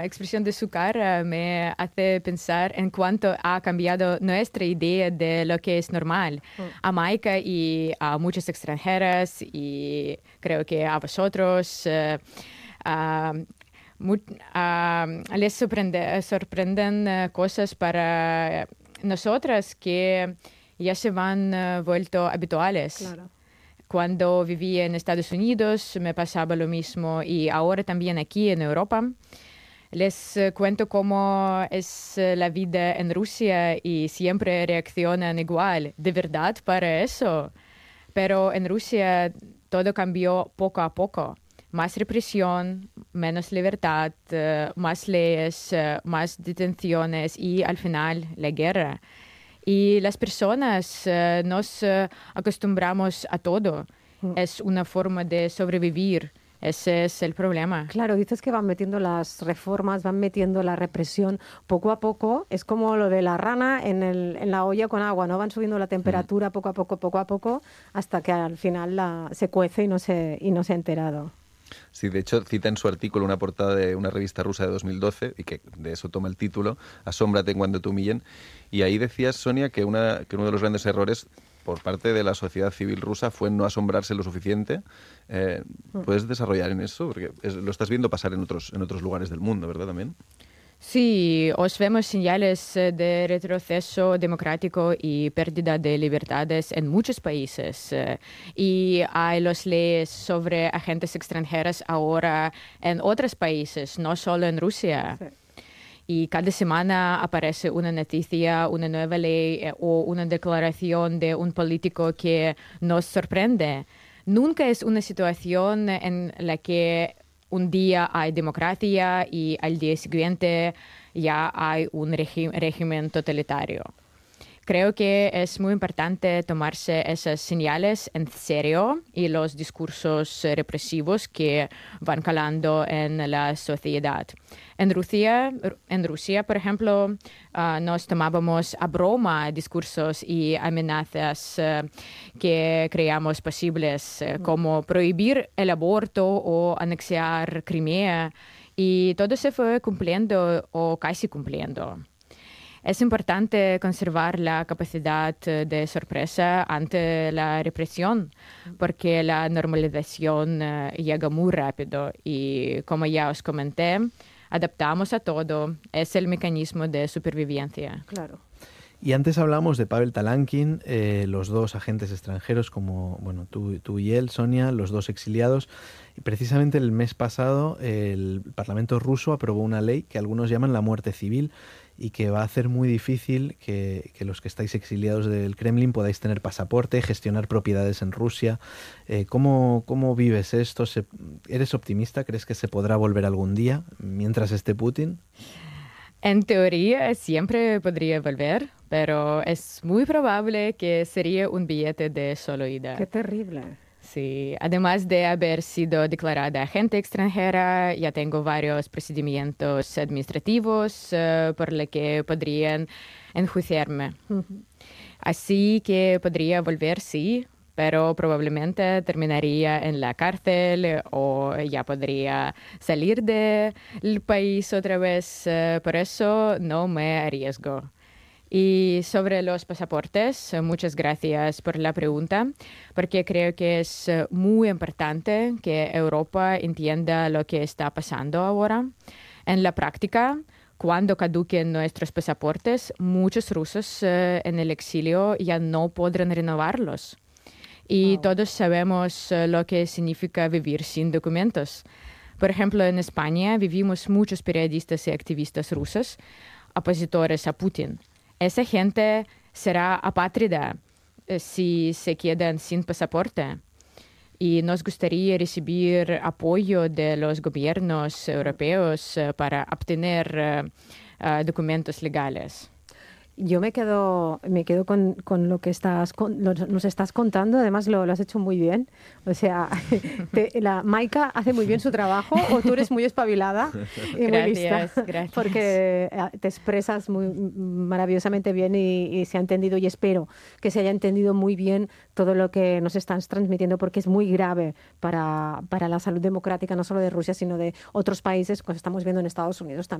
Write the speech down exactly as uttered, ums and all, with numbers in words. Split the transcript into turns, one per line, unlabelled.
La expresión de su cara me hace pensar en cuánto ha cambiado nuestra idea de lo que es normal. Mm. A Maika y a muchas extranjeras, y creo que a vosotros, uh, uh, mu- uh, les sorprende, sorprenden uh, cosas para nosotras que ya se van uh, vuelto habituales.
Claro.
Cuando vivía en Estados Unidos me pasaba lo mismo, y ahora también aquí en Europa. Les uh, cuento cómo es uh, la vida en Rusia y siempre reaccionan igual. ¿De verdad para eso? Pero en Rusia todo cambió poco a poco. Más represión, menos libertad, uh, más leyes, uh, más detenciones y al final la guerra. Y las personas uh, nos uh, acostumbramos a todo. Mm. Es una forma de sobrevivir. Ese es el problema.
Claro, dices que van metiendo las reformas, van metiendo la represión poco a poco. Es como lo de la rana en, el, en la olla con agua, ¿no? Van subiendo la temperatura mm. poco a poco, poco a poco, hasta que al final la, se cuece y no se, y no se ha enterado.
Sí, de hecho cita en su artículo una portada de una revista rusa de dos mil doce, y que de eso toma el título, Asómbrate cuando te humillen. Y ahí decías, Sonia, que, una, que uno de los grandes errores por parte de la sociedad civil rusa fue no asombrarse lo suficiente. Eh, ¿Puedes desarrollar en eso? Porque es, lo estás viendo pasar en otros, en otros lugares del mundo, ¿verdad? También.
Sí, os vemos señales de retroceso democrático y pérdida de libertades en muchos países. Y hay las leyes sobre agentes extranjeros ahora en otros países, no solo en Rusia. Sí. Y cada semana aparece una noticia, una nueva ley eh, o una declaración de un político que nos sorprende. Nunca es una situación en la que un día hay democracia y al día siguiente ya hay un regi- régimen totalitario. Creo que es muy importante tomarse esas señales en serio y los discursos represivos que van calando en la sociedad. En Rusia, en Rusia por ejemplo, uh, nos tomábamos a broma discursos y amenazas uh, que creíamos posibles, uh, como prohibir el aborto o anexar Crimea, y todo se fue cumpliendo o casi cumpliendo. Es importante conservar la capacidad de sorpresa ante la represión, porque la normalización uh, llega muy rápido y, como ya os comenté, adaptamos a todo. Es el mecanismo de supervivencia.
Claro.
Y antes hablamos de Pavel Talankin, eh, los dos agentes extranjeros, como bueno, tú, tú y él, Sonia, los dos exiliados. Y precisamente el mes pasado el Parlamento ruso aprobó una ley que algunos llaman la muerte civil, y que va a hacer muy difícil que, que los que estáis exiliados del Kremlin podáis tener pasaporte, gestionar propiedades en Rusia. Eh, ¿cómo, ¿Cómo vives esto? ¿Se, ¿Eres optimista? ¿Crees que se podrá volver algún día mientras esté Putin?
En teoría siempre podría volver, pero es muy probable que sería un billete de solo ida.
¡Qué terrible!
Sí, además de haber sido declarada agente extranjera, ya tengo varios procedimientos administrativos uh, por los que podrían enjuiciarme. Uh-huh. Así que podría volver, sí, pero probablemente terminaría en la cárcel o ya podría salir del país otra vez. Uh, por eso no me arriesgo. Y sobre los pasaportes, muchas gracias por la pregunta, porque creo que es muy importante que Europa entienda lo que está pasando ahora. En la práctica, cuando caduquen nuestros pasaportes, muchos rusos uh, en el exilio ya no podrán renovarlos. Y wow. Todos sabemos uh, lo que significa vivir sin documentos. Por ejemplo, en España vivimos muchos periodistas y activistas rusos, opositores a Putin. Esa gente será apátrida eh, si se quedan sin pasaporte. Y nos gustaría recibir apoyo de los gobiernos europeos eh, para obtener eh, uh, documentos legales.
Yo me quedo, me quedo con, con lo que estás, con, lo- nos estás contando. Además, lo, lo has hecho muy bien. O sea, te- la Maika hace muy bien su trabajo, o tú eres muy espabilada y muy lista.
Gracias, gracias.
Porque eh, te expresas muy maravillosamente bien y, y se ha entendido, y espero que se haya entendido muy bien todo lo que nos estás transmitiendo, porque es muy grave para, para la salud democrática, no solo de Rusia, sino de otros países, como estamos viendo en Estados Unidos también.